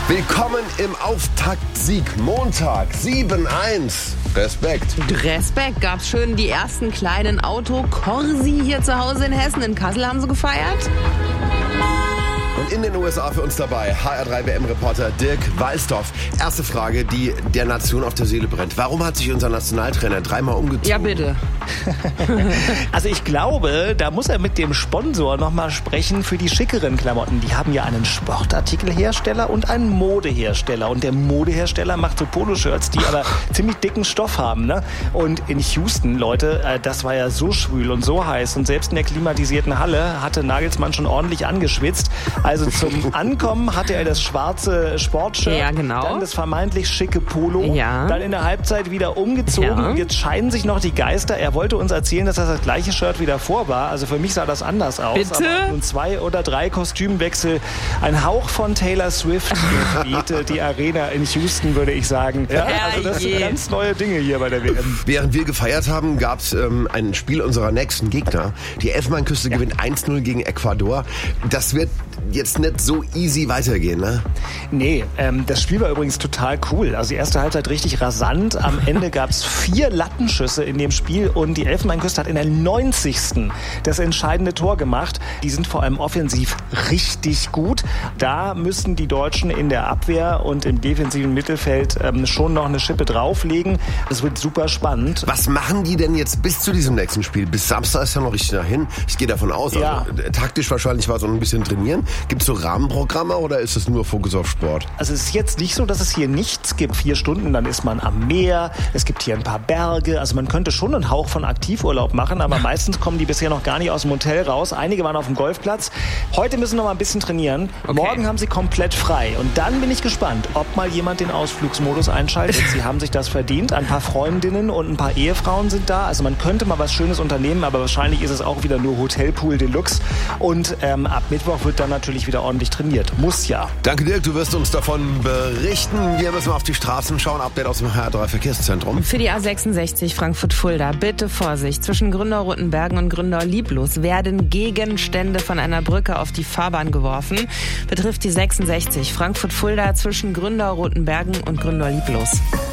Willkommen im Auftaktsieg. Montag 7-1. Respekt Gab's schön die ersten kleinen Autokorsi hier zu Hause in Hessen. In Kassel haben sie gefeiert. Und in den USA für uns dabei HR3 WM-Reporter Dirk Walsdorf. Erste Frage, die der Nation auf der Seele brennt. Warum hat sich unser Nationaltrainer dreimal umgezogen? Ja, bitte. Also ich glaube, da muss er mit dem Sponsor nochmal sprechen für die schickeren Klamotten. Die haben ja einen Sportartikelhersteller und einen Modehersteller. Und der Modehersteller macht so Poloshirts, die aber ziemlich dicken Stoff haben. Ne? Und in Houston, Leute, das war ja so schwül und so heiß. Und selbst in der klimatisierten Halle hatte Nagelsmann schon ordentlich angeschwitzt. Also zum Ankommen hatte er das schwarze Sportshirt, ja, genau. Dann das vermeintlich schicke Polo, ja. Dann in der Halbzeit wieder umgezogen. Ja. Jetzt scheiden sich noch die Geister. Er wollte uns erzählen, dass das gleiche Shirt wie davor war. Also für mich sah das anders aus. Bitte? Aber nun 2 oder 3 Kostümwechsel. Ein Hauch von Taylor Swift bietet die Arena in Houston, würde ich sagen. Ja, also das sind ganz neue Dinge hier bei der WM. Während wir gefeiert haben, gab es ein Spiel unserer nächsten Gegner. Die Elfenbeinküste gewinnt 1-0 gegen Ecuador. Das wird jetzt nicht so easy weitergehen, ne? Nee, das Spiel war übrigens total cool. Also die erste Halbzeit richtig rasant. Am Ende gab es 4 Lattenschüsse in dem Spiel und die Elfenbeinküste hat in der 90. das entscheidende Tor gemacht. Die sind vor allem offensiv richtig gut. Da müssen die Deutschen in der Abwehr und im defensiven Mittelfeld schon noch eine Schippe drauflegen. Das wird super spannend. Was machen die denn jetzt bis zu diesem nächsten Spiel? Bis Samstag ist ja noch richtig dahin. Ich gehe davon aus. Ja. Also, taktisch wahrscheinlich war es auch ein bisschen trainieren. Gibt es so Rahmenprogramme oder ist es nur Fokus auf Sport? Also es ist jetzt nicht so, dass es hier nichts gibt. 4 Stunden, dann ist man am Meer. Es gibt hier ein paar Berge. Also man könnte schon einen Hauch von Aktivurlaub machen, aber meistens kommen die bisher noch gar nicht aus dem Hotel raus. Einige waren auf dem Golfplatz. Heute müssen noch mal ein bisschen trainieren. Okay. Morgen haben sie komplett frei. Und dann bin ich gespannt, ob mal jemand den Ausflugsmodus einschaltet. Sie haben sich das verdient. Ein paar Freundinnen und ein paar Ehefrauen sind da. Also man könnte mal was Schönes unternehmen, aber wahrscheinlich ist es auch wieder nur Hotelpool Deluxe. Und ab Mittwoch wird dann natürlich wieder ordentlich trainiert. Muss ja. Danke Dirk, du wirst uns davon berichten. Wir müssen auf die Straßen schauen. Update aus dem HR3 Verkehrszentrum. Für die A66 Frankfurt-Fulda, bitte Vorsicht. Zwischen Gründau-Ruttenbergen und Gründau-Lieblos werden Gegenstände von einer Brücke auf die Fahrbahn geworfen. Betrifft die 66 Frankfurt-Fulda zwischen Gründau-Ruttenbergen und Gründau-Lieblos.